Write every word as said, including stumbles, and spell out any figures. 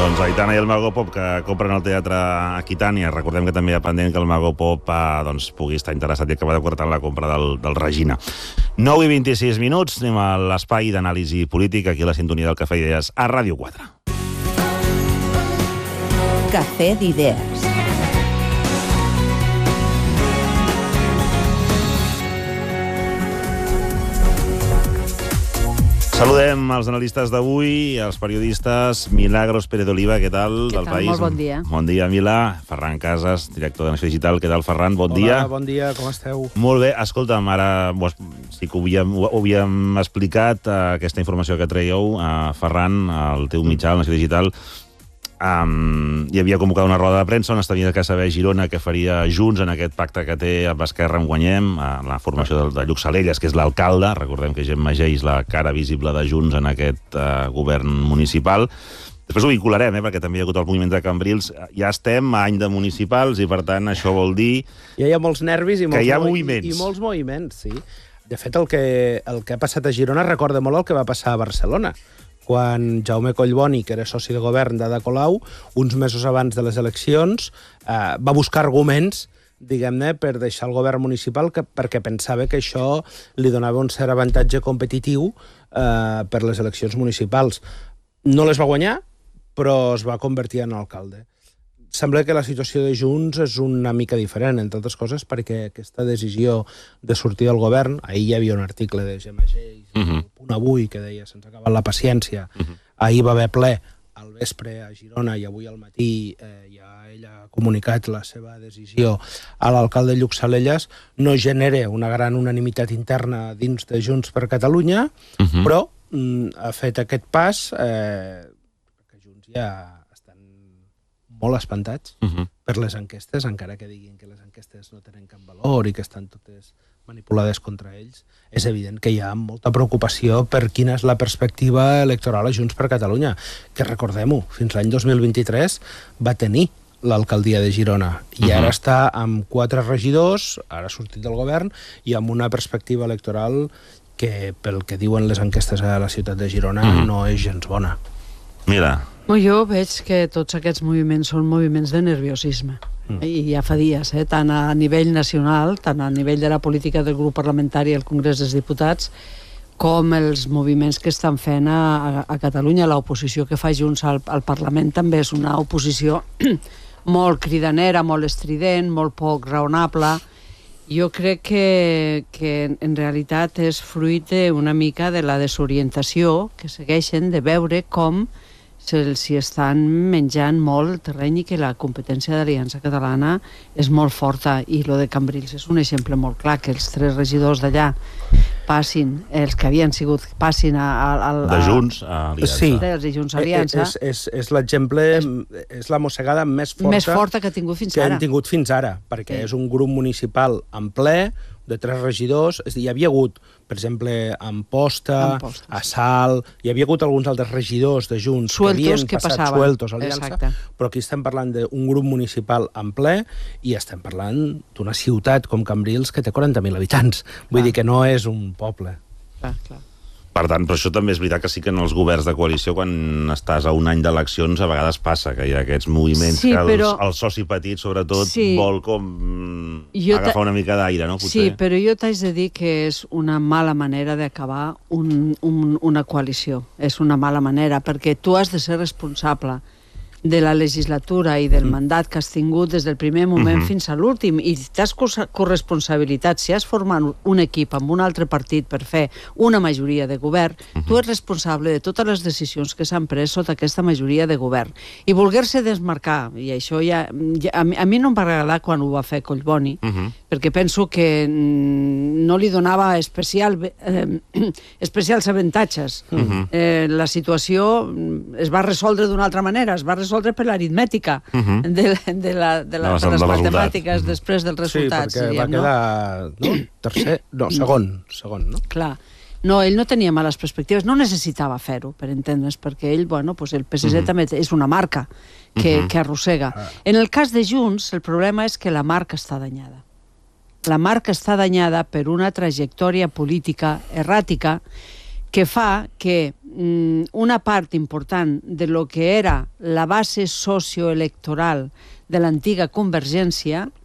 Doncs Aitana i el Mago Pop, que compren el teatre Aquitània. Recordem que també hi ha pendent que el Mago Pop eh, doncs, pugui estar interessat i acabar de quartar la compra del, del Regina. nou i vint-i-sis minuts, anem a l'espai d'anàlisi política, aquí a la sintonia del Cafè d'Idees a Ràdio quatre. Cafè d'Idees. Saludem els analistes d'avui, els periodistes. Milagros Pérez Oliva, què tal? Què del tal? País? Molt bon dia. Bon dia, Milà. Ferran Casas, director de Nació Digital. Què tal, Ferran? Bon Hola, dia. bon dia, com esteu? Molt bé. Escolta'm, ara sí que ho havíem, ho havíem explicat, eh, aquesta informació que traieu, eh, Ferran, el teu mitjà, la Nació Digital. Um, hi havia convocat una roda de premsa on estaria que saber Girona què faria Junts en aquest pacte que té amb Esquerra en Guanyem, uh, la formació de, de Lluc Salelles, que és l'alcalde. Recordem que Gemma Geis, la cara visible de Junts en aquest uh, govern municipal. Després ho vincularem, eh, perquè també hi ha hagut el moviment de Cambrils. Ja estem a any de municipals i, per tant, això vol dir... Ja hi ha molts nervis i molts, que hi ha movi moviments. I, i molts moviments, sí. De fet, el que, el que ha passat a Girona recorda molt el que va passar a Barcelona, quan Jaume Collboni, que era soci de govern d'Ada Colau, uns mesos abans de les eleccions, eh, va buscar arguments, diguem-ne, per deixar el govern municipal, que, perquè pensava que això li donava un cert avantatge competitiu eh, per les eleccions municipals. No les va guanyar, però es va convertir en alcalde. Sembla que la situació de Junts és una mica diferent, entre altres coses, perquè aquesta decisió de sortir del govern, ahir hi havia un article de Gemma Geis, uh -huh. Punt Avui, que deia se'ns ha acabat la paciència. Uh -huh. Ahir va haver ple al vespre a Girona i avui al matí eh, ja ella ha comunicat la seva decisió a l'alcalde Lluc Salelles. No genera una gran unanimitat interna dins de Junts per Catalunya, uh -huh. però mm, ha fet aquest pas eh, que Junts ja molt espantats uh -huh. per les enquestes, encara que diguin que les enquestes no tenen cap valor i que estan totes manipulades contra ells. És evident que hi ha molta preocupació per quina és la perspectiva electoral a Junts per Catalunya, que recordem-ho, fins l'any dos mil vint-i-tres va tenir l'alcaldia de Girona i uh -huh. ara està amb quatre regidors, ara ha sortit del govern, i amb una perspectiva electoral que, pel que diuen les enquestes a la ciutat de Girona, uh -huh. no és gens bona. Mira... Jo veig que tots aquests moviments són moviments de nerviosisme. Mm. I ja fa dies, eh? Tant a nivell nacional, tant a nivell de la política del grup parlamentari al Congrés dels Diputats, com els moviments que estan fent a, a Catalunya. L'oposició que fa Junts al, al Parlament també és una oposició molt cridanera, molt estrident, molt poc raonable. Jo crec que, que en realitat és fruit una mica de la desorientació que segueixen de veure com se'ls estan menjant molt el terreny i que la competència d'Aliança Catalana és molt forta. I lo de Cambrils és un exemple molt clar, que els tres regidors d'allà passin, els que havien sigut, passin a... a, a de Junts a Aliança. Sí. De Junts a Aliança. És, és, és l'exemple, és, és la mossegada més forta, més forta que ha tingut fins que ara. hem tingut fins ara, perquè sí. és un grup municipal en ple, de tres regidors. És a dir, hi havia hagut, per exemple, a Amposta, Amposta, a Salt, hi havia hagut alguns altres regidors de Junts sueltos, que havien que passat passaven. sueltos a Aliança, exacte. però aquí estem parlant d'un grup municipal en ple i estem parlant d'una ciutat com Cambrils que té quaranta mil habitants. Vull clar. dir que no és un poble. Clar, clar. Per tant, però això també és veritat que sí que en els governs de coalició, quan estàs a un any d'eleccions, a vegades passa que hi ha aquests moviments sí, que el, però... el soci petit, sobretot, sí. vol com jo agafar una mica d'aire, no? Potser. Sí, però jo t'haig de dir que és una mala manera d'acabar un, un, una coalició. És una mala manera, perquè tu has de ser responsable de la legislatura i del mandat que has tingut des del primer moment uh-huh. fins a l'últim, i t'has corresponsabilitat. Si has format un equip amb un altre partit per fer una majoria de govern, uh-huh. tu ets responsable de totes les decisions que s'han pres sota aquesta majoria de govern. I voler-se desmarcar, i això ja, ja a, mi, a mi no em va agradar quan ho va fer Collboni, uh-huh. perquè penso que no li donava especial, eh, especials avantatges. Uh-huh. Eh, la situació es va resoldre d'una altra manera, es va resoldre per l'aritmètica uh-huh. de, de, la, de, la, de, de les matemàtiques uh-huh. després dels resultats. Sí, perquè va quedar no? tercer, no, segon, segon, no? Clar. No, ell no tenia males perspectives, no necessitava fer-ho, per entendre's, perquè ell, bueno, pues el P S C uh-huh. també és una marca que, uh-huh. que arrossega. Uh-huh. En el cas de Junts, el problema és que la marca està danyada. La marca està danyada per una trajectòria política erràtica que fa que una part important de lo que era la base socioelectoral de l'antiga Convergència